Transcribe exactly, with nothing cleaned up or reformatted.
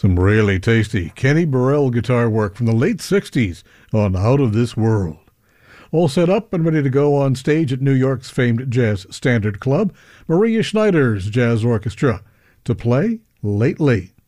Some really tasty Kenny Burrell guitar work from the late sixties on Out of This World. All set up and ready to go on stage at New York's famed Jazz Standard Club, Maria Schneider's Jazz Orchestra, to play Late Late.